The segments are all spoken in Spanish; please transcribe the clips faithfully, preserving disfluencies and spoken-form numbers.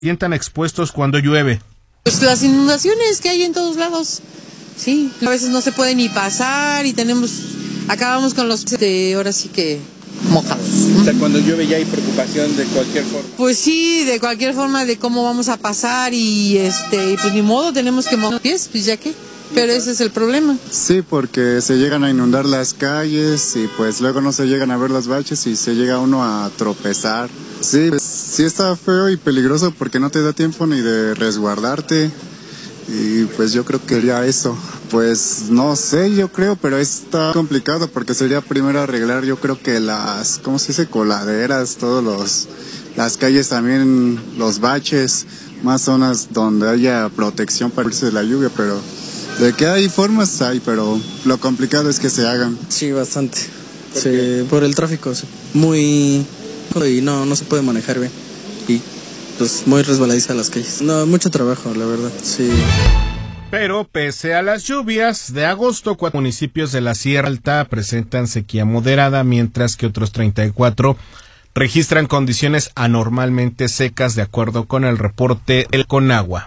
sientan expuestos cuando llueve. Pues las inundaciones que hay en todos lados, sí, a veces no se puede ni pasar y tenemos, acabamos con los, de, ahora sí que mojados. O sea, cuando llueve ya hay preocupación de cualquier forma. Pues sí, de cualquier forma de cómo vamos a pasar y este, pues ni modo, tenemos que mojar los pies, pues ya que. Pero ese es el problema. Sí, porque se llegan a inundar las calles y pues luego no se llegan a ver los baches y se llega uno a tropezar. Sí, pues, sí está feo y peligroso porque no te da tiempo ni de resguardarte y pues yo creo que sería eso. Pues no sé, yo creo, pero está complicado porque sería primero arreglar, yo creo que las, ¿cómo se dice? Coladeras, todos los, las calles también, los baches, más zonas donde haya protección para irse de la lluvia, pero de que hay formas, hay, pero lo complicado es que se hagan. Sí, bastante. ¿Por, sí, por el tráfico, sí. Muy... y no, no se puede manejar bien. Y pues muy resbaladiza las calles. No, mucho trabajo, la verdad, sí. Pero pese a las lluvias de agosto, cuatro municipios de la Sierra Alta presentan sequía moderada, mientras que otros treinta y cuatro registran condiciones anormalmente secas, de acuerdo con el reporte del Conagua.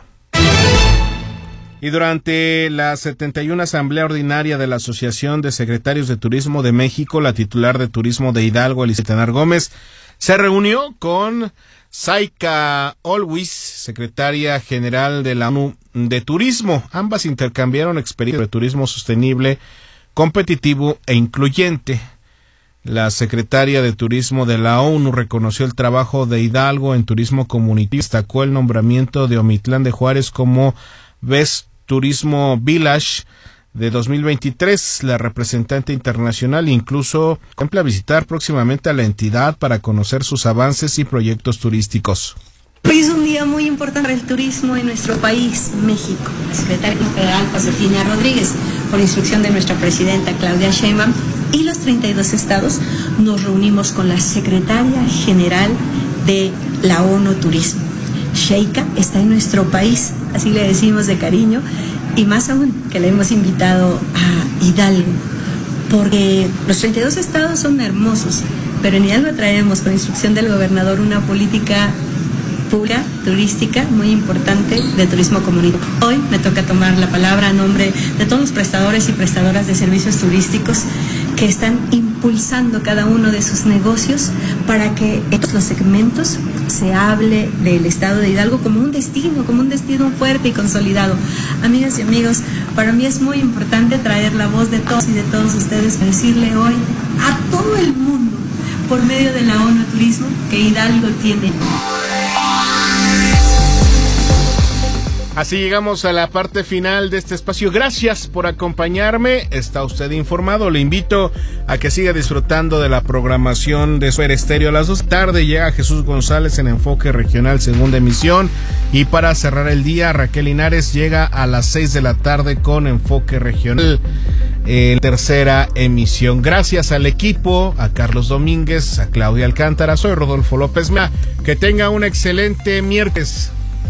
Y durante la setenta y una Asamblea Ordinaria de la Asociación de Secretarios de Turismo de México, la titular de Turismo de Hidalgo, Elisabeth Gómez, se reunió con Saika Olwis, secretaria general de la ONU de Turismo. Ambas intercambiaron experiencias de turismo sostenible, competitivo e incluyente. La secretaria de Turismo de la ONU reconoció el trabajo de Hidalgo en turismo comunitario, destacó el nombramiento de Omitlán de Juárez como Best Turismo Village de dos mil veintitrés. La representante internacional incluso contempla visitar próximamente a la entidad para conocer sus avances y proyectos turísticos. Hoy es un día muy importante para el turismo en nuestro país, México. La secretaria federal Josefina Rodríguez, por instrucción de nuestra presidenta Claudia Sheinbaum, y los treinta y dos estados nos reunimos con la secretaria general de la ONU Turismo. Sheika está en nuestro país, así le decimos de cariño, y más aún que le hemos invitado a Hidalgo, porque los treinta y dos estados son hermosos, pero en Hidalgo traemos, con instrucción del gobernador, una política pública, turística, muy importante de turismo comunitario. Hoy me toca tomar la palabra a nombre de todos los prestadores y prestadoras de servicios turísticos que están impulsando cada uno de sus negocios para que en todos los segmentos se hable del estado de Hidalgo como un destino, como un destino fuerte y consolidado. Amigas y amigos, para mí es muy importante traer la voz de todos y de todos ustedes para decirle hoy a todo el mundo, por medio de la ONU Turismo, que Hidalgo tiene. Así llegamos a la parte final de este espacio. Gracias por acompañarme. Está usted informado. Le invito a que siga disfrutando de la programación de Super Estéreo. A las dos de la tarde llega Jesús González en Enfoque Regional, segunda emisión. Y para cerrar el día, Raquel Linares llega a las seis de la tarde con Enfoque Regional en tercera emisión. Gracias al equipo, a Carlos Domínguez, a Claudia Alcántara. Soy Rodolfo López Mea. Que tenga un excelente miércoles.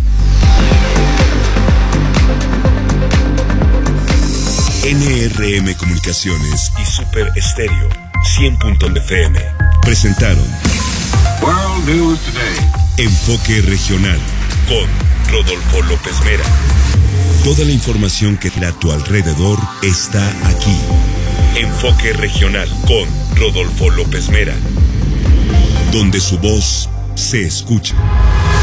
N R M Comunicaciones y Super Estéreo cien punto nueve F M presentaron World News Today. Enfoque Regional con Rodolfo López Mera. Toda la información que está a tu alrededor está aquí. Enfoque Regional con Rodolfo López Mera, donde su voz se escucha.